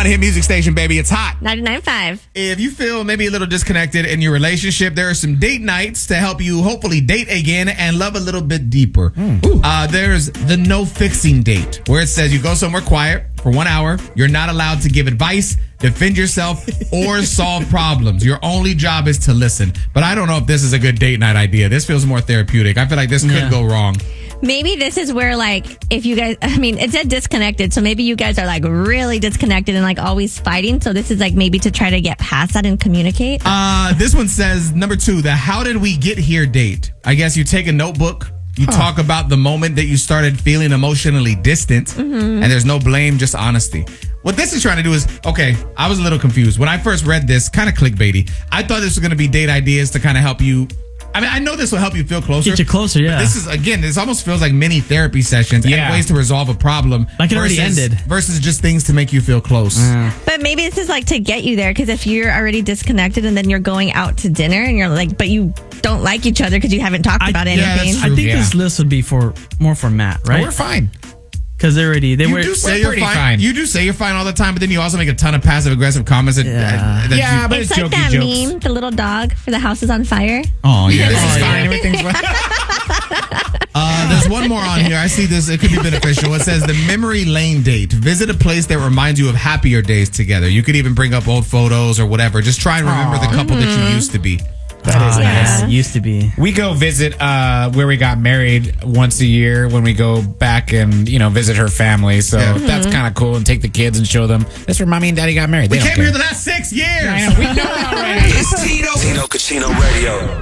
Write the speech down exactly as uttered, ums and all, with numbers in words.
one hit music station, baby. It's hot. ninety-nine point five. If you feel maybe a little disconnected in your relationship, there are some date nights to help you hopefully date again and love a little bit deeper. Mm. Uh, there's the no fixing date, where it says you go somewhere quiet for one hour. You're not allowed to give advice, defend yourself, or solve problems. Your only job is to listen. But I don't know if this is a good date night idea. This feels more therapeutic. I feel like this could Yeah. go wrong. Maybe this is where, like, if you guys, I mean, it said disconnected. So maybe you guys are, like, really disconnected and, like, always fighting. So this is, like, maybe to try to get past that and communicate. Uh, this one says, number two, the how did we get here date. I guess you take a notebook. You huh. talk about the moment that you started feeling emotionally distant. Mm-hmm. And there's no blame, just honesty. What this is trying to do is, okay, I was a little confused. When I first read this, kind of clickbaity, I thought this was going to be date ideas to kind of help you. I mean, I know this will help you feel closer. Get you closer, yeah. But this is, again, this almost feels like mini therapy sessions yeah. and ways to resolve a problem. Like it versus, already ended. Versus just things to make you feel close. Mm. But maybe this is like to get you there, because if you're already disconnected and then you're going out to dinner and you're like, but you don't like each other because you haven't talked I, about yeah, anything. I think yeah. this list would be for more for Matt, right? Oh, we're fine. Because they already they you were. do say we're you're pretty fine. fine. You do say you're fine all the time, but then you also make a ton of passive aggressive comments. That, Yeah. that Yeah, you, but It's it's like jokey that jokes. meme, the little dog for the house is on fire. oh yeah, This this is is fine. Everything's fine. Uh, there's one more on here. I see this. It could be beneficial. It says the memory lane date. Visit a place that reminds you of happier days together. You could even bring up old photos or whatever. Just try and remember the couple that you used to be. That is Ah, nice. yes, used to be. We go visit uh, where we got married once a year when we go back and, you know, visit her family. So Yeah. that's kind of cool. And take the kids and show them. That's where mommy and daddy got married. They We don't came care. here the last six years. I know, we know it already. It's Tino. Tino Cucino Radio.